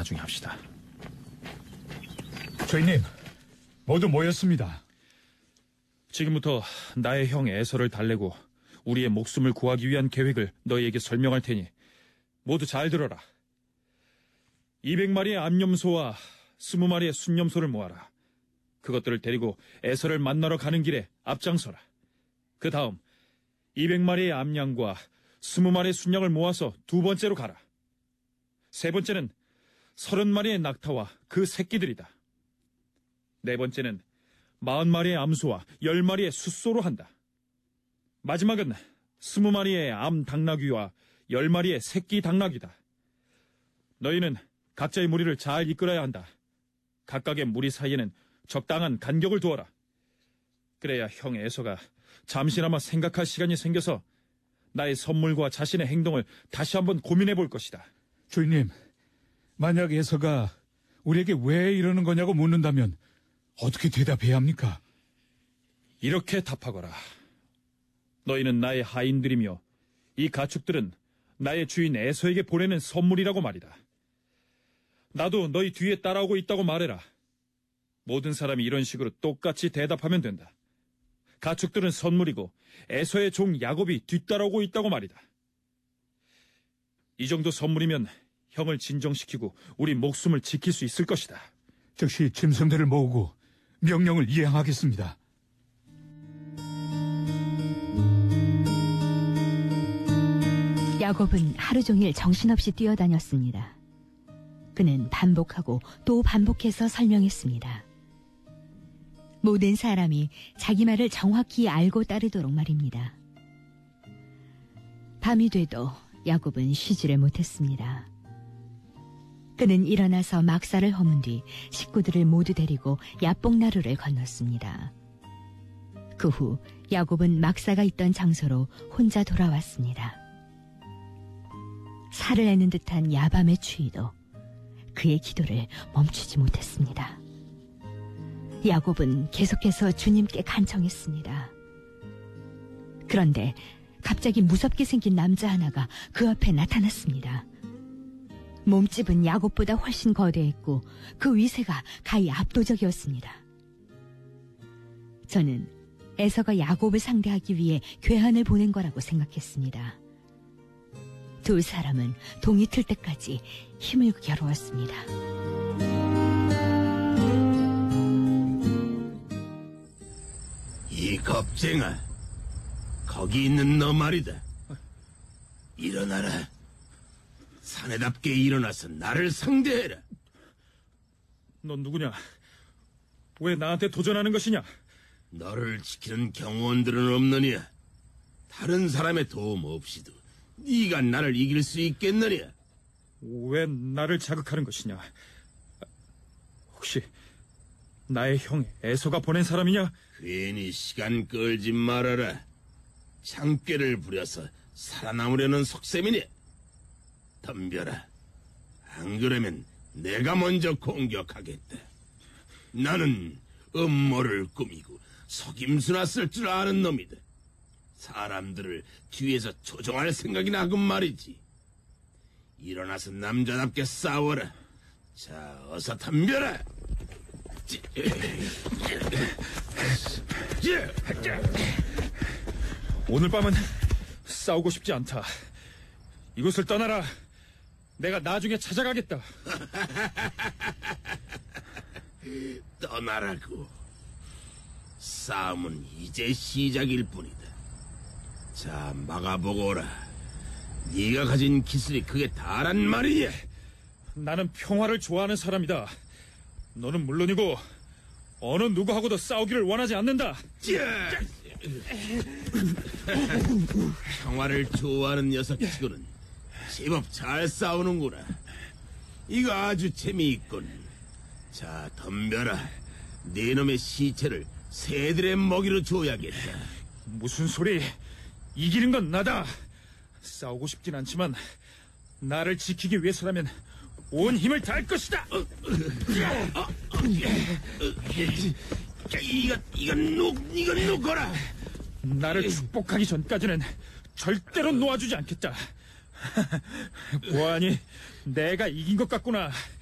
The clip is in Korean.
나중에 합시다. 주인님, 모두 모였습니다. 지금부터 나의 형 에서를 달래고 우리의 목숨을 구하기 위한 계획을 너희에게 설명할 테니 모두 잘 들어라. 200마리의 암염소와 20마리의 순염소를 모아라. 그것들을 데리고 에서를 만나러 가는 길에 앞장서라. 그 다음 200마리의 암양과 20마리의 순양을 모아서 두 번째로 가라. 세 번째는 30마리의 낙타와 그 새끼들이다. 네 번째는 40마리의 암소와 10마리의 숫소로 한다. 마지막은 20마리의 암 당나귀와 10마리의 새끼 당나귀다. 너희는 각자의 무리를 잘 이끌어야 한다. 각각의 무리 사이에는 적당한 간격을 두어라. 그래야 형 에서가 잠시나마 생각할 시간이 생겨서 나의 선물과 자신의 행동을 다시 한번 고민해 볼 것이다. 주인님, 만약 에서가 우리에게 왜 이러는 거냐고 묻는다면 어떻게 대답해야 합니까? 이렇게 답하거라. 너희는 나의 하인들이며 이 가축들은 나의 주인 에서에게 보내는 선물이라고 말이다. 나도 너희 뒤에 따라오고 있다고 말해라. 모든 사람이 이런 식으로 똑같이 대답하면 된다. 가축들은 선물이고 에서의 종 야곱이 뒤따라오고 있다고 말이다. 이 정도 선물이면 형을 진정시키고 우리 목숨을 지킬 수 있을 것이다. 즉시 짐승들을 모으고 명령을 이행하겠습니다. 야곱은 하루 종일 정신없이 뛰어다녔습니다. 그는 반복하고 또 반복해서 설명했습니다. 모든 사람이 자기 말을 정확히 알고 따르도록 말입니다. 밤이 돼도 야곱은 쉬지를 못했습니다. 그는 일어나서 막사를 허문 뒤 식구들을 모두 데리고 야복나루를 건넜습니다. 그 후 야곱은 막사가 있던 장소로 혼자 돌아왔습니다. 살을 내는 듯한 야밤의 추위도 그의 기도를 멈추지 못했습니다. 야곱은 계속해서 주님께 간청했습니다. 그런데 갑자기 무섭게 생긴 남자 하나가 그 앞에 나타났습니다. 몸집은 야곱보다 훨씬 거대했고 그 위세가 가히 압도적이었습니다. 저는 에서가 야곱을 상대하기 위해 괴한을 보낸 거라고 생각했습니다. 두 사람은 동이 틀 때까지 힘을 겨루었습니다. 이 겁쟁아, 거기 있는 너 말이다. 일어나라. 사내답게 일어나서 나를 상대해라. 넌 누구냐? 왜 나한테 도전하는 것이냐? 너를 지키는 경호원들은 없느냐? 다른 사람의 도움 없이도 네가 나를 이길 수 있겠느냐? 왜 나를 자극하는 것이냐? 혹시 나의 형 에서가 보낸 사람이냐? 괜히 시간 끌지 말아라. 창꾀를 부려서 살아남으려는 속셈이냐? 덤벼라. 안 그러면 내가 먼저 공격하겠다. 나는 음모를 꾸미고 속임수나 쓸 줄 아는 놈이다. 사람들을 뒤에서 조종할 생각이나 하군 말이지. 일어나서 남자답게 싸워라. 자, 어서 덤벼라. 오늘 밤은 싸우고 싶지 않다. 이곳을 떠나라. 내가 나중에 찾아가겠다. 떠나라고. 싸움은 이제 시작일 뿐이다. 자, 막아보거라. 네가 가진 기술이 그게 다란 말이야. 나는 평화를 좋아하는 사람이다. 너는 물론이고 어느 누구하고도 싸우기를 원하지 않는다. 평화를 좋아하는 녀석치고는 제법 잘 싸우는구나. 이거 아주 재미있군. 자, 덤벼라. 네 놈의 시체를 새들의 먹이로 줘야겠다. 무슨 소리? 이기는 건 나다. 싸우고 싶진 않지만 나를 지키기 위해서라면 온 힘을 다할 것이다. 이건 놓거라. 나를 축복하기 전까지는 절대로 놓아주지 않겠다. 뭐하니? 내가 이긴 것 같구나.